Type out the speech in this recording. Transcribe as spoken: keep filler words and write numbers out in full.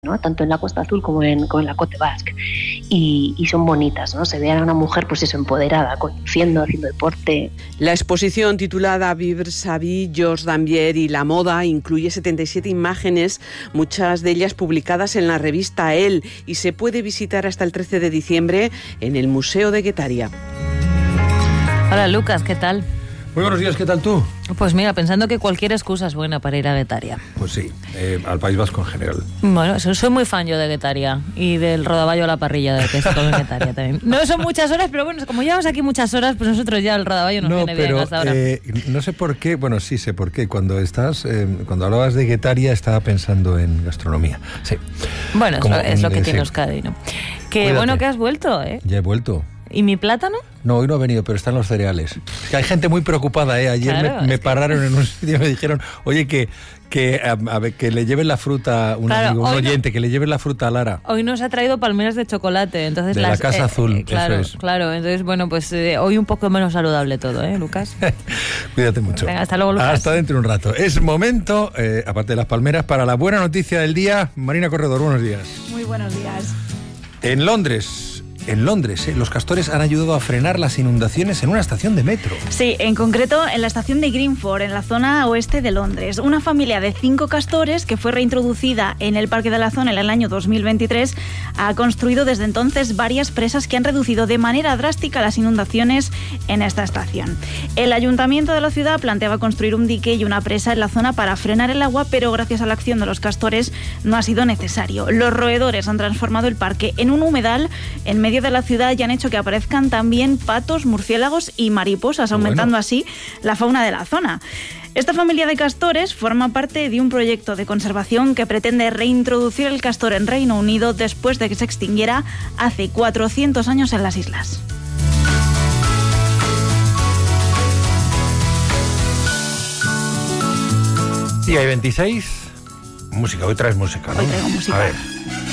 ¿no? Tanto en la Costa Azul como en, como en la Côte Basque, y, y son bonitas, ¿no? Se ve a una mujer, pues eso, empoderada, conduciendo, haciendo deporte. La exposición titulada Vivre sa vie, Georges Dambier y la moda incluye setenta y siete imágenes, muchas de ellas publicadas en la revista Elle, y se puede visitar hasta el trece de diciembre en el Museo de Guetaria. Hola Lucas, ¿qué tal? Muy buenos días, ¿qué tal tú? Pues mira, pensando que cualquier excusa es buena para ir a Guetaria. Pues sí, eh, al País Vasco en general. Bueno, soy muy fan yo de Guetaria y del rodaballo a la parrilla de que se come en Guetaria también. No son muchas horas, pero bueno, como llevamos aquí muchas horas, pues nosotros ya el rodaballo nos no, viene pero, bien hasta ahora. Eh, no sé por qué, bueno, sí sé por qué. Cuando estás, eh, cuando hablabas de Guetaria estaba pensando en gastronomía. Sí. Bueno, es, Como, lo, es lo que eh, tiene sí. Euskadi, ¿no? Que Cuídate. bueno que has vuelto, ¿eh? Ya he vuelto. ¿Y mi plátano? No, hoy no ha venido, pero están los cereales. Es que hay gente muy preocupada, ¿eh? Ayer Claro, me, me es que- pararon en un sitio y me dijeron, oye, que, que, a, a ver, que le lleven la fruta, un, Claro, amigo, un hoy no- oyente, que le lleven la fruta a Lara. Hoy nos ha traído palmeras de chocolate, entonces De la las, Casa Azul, eso claro, es. claro, entonces bueno, pues eh, hoy un poco menos saludable todo, ¿eh, Lucas? Cuídate mucho. Venga, hasta luego, Lucas. Hasta dentro de un rato. Es momento, eh, aparte de las palmeras, para la buena noticia del día. Marina Corredor, buenos días. Muy buenos días. En Londres, en Londres, eh, los castores han ayudado a frenar las inundaciones en una estación de metro. Sí, en concreto en la estación de Greenford, en la zona oeste de Londres. Una familia de cinco castores, que fue reintroducida en el Parque de la Zona en el año dos mil veintitrés, ha construido desde entonces varias presas que han reducido de manera drástica las inundaciones en esta estación. El ayuntamiento de la ciudad planteaba construir un dique y una presa en la zona para frenar el agua, pero gracias a la acción de los castores no ha sido necesario. Los roedores han transformado el parque en un humedal en medio de la ciudad y han hecho que aparezcan también patos, murciélagos y mariposas, aumentando Bueno. así la fauna de la zona. Esta familia de castores forma parte de un proyecto de conservación que pretende reintroducir el castor en Reino Unido después de que se extinguiera hace cuatrocientos años en las islas. Y hay veintiséis. Música, hoy traes música, ¿no? Hoy traigo música. A ver.